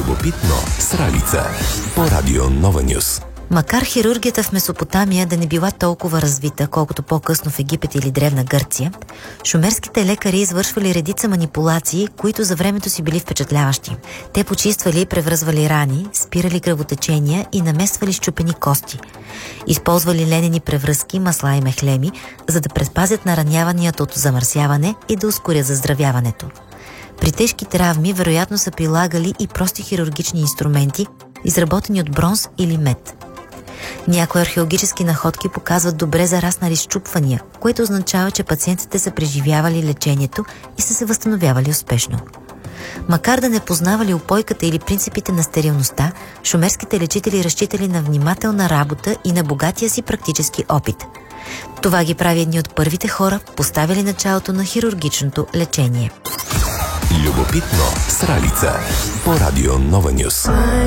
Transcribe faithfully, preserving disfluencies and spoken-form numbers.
Любопитно с Ралица по Радио Нова Нюс. Макар хирургията в Месопотамия да не била толкова развита, колкото по-късно в Египет или Древна Гърция, шумерските лекари извършвали редица манипулации, които за времето си били впечатляващи. Те почиствали и превръзвали рани, спирали кръвотечения и намесвали счупени кости. Използвали ленени превръзки, масла и мехлеми, за да предпазят нараняванията от замърсяване и да ускорят заздравяването. При тежки травми вероятно са прилагали и прости хирургични инструменти, изработени от бронз или мед. Някои археологически находки показват добре зараснали счупвания, което означава, че пациентите са преживявали лечението и са се възстановявали успешно. Макар да не познавали упойката или принципите на стерилността, шумерските лечители разчитали на внимателна работа и на богатия си практически опит. Това ги прави едни от първите хора, поставили началото на хирургичното лечение. Любопитно с Ралица по Радио Нова Нюс.